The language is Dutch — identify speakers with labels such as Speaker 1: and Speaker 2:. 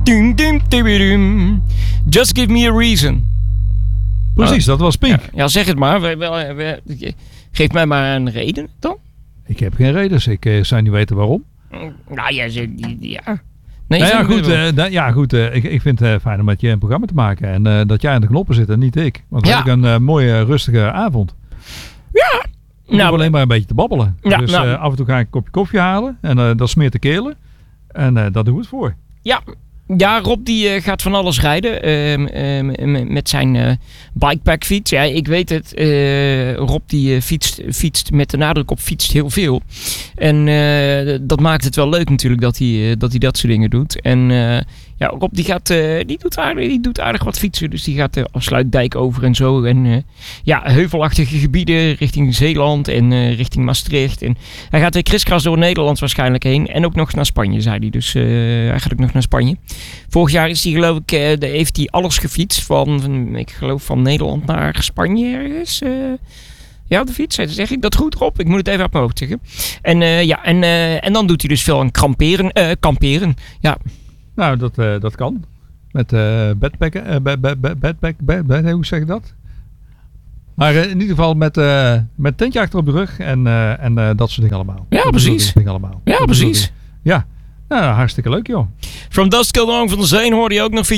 Speaker 1: Just give me a reason.
Speaker 2: Precies, dat was Pink.
Speaker 1: Ja, zeg het maar. Geef mij maar een reden dan.
Speaker 2: Ik heb geen redens. Ik zou niet weten waarom.
Speaker 1: Nou ja. Nee,
Speaker 2: ik vind het fijn om met je een programma te maken. En dat jij aan de knoppen zit en niet ik. Want dan heb ik een mooie, rustige avond.
Speaker 1: Ja.
Speaker 2: Ik hoef alleen maar een beetje te babbelen.
Speaker 1: Ja,
Speaker 2: dus af en toe ga ik een kopje koffie halen. En dat smeert de kelen. En dat doe ik het voor.
Speaker 1: Ja, Rob die gaat van alles rijden met zijn bikepackfiets. Ja, ik weet het. Rob die fietst met de nadruk op fietst heel veel. En dat maakt het wel leuk natuurlijk dat hij dat soort dingen doet. En Rob die doet aardig wat fietsen. Dus die gaat Sluitdijk over en zo. En heuvelachtige gebieden richting Zeeland en richting Maastricht. En hij gaat kriskras door Nederland waarschijnlijk heen. En ook nog naar Spanje, zei hij. Dus hij gaat ook nog naar Spanje. Vorig jaar is hij heeft hij alles gefietst. Van Nederland naar Spanje ergens. Op de fiets. Zeg ik dat goed, Rob? Ik moet het even op mijn hoofd zeggen. En dan doet hij dus veel aan kamperen. Ja.
Speaker 2: Nou, dat kan. Met bedpacken. Hoe zeg je dat? Maar in ieder geval met tentje achter op de rug en dat soort dingen allemaal.
Speaker 1: Ja, precies.
Speaker 2: Ja,
Speaker 1: precies.
Speaker 2: Ja, nou, hartstikke leuk joh.
Speaker 1: From Dusk Till Dawn van de Zeen hoorde je ook nog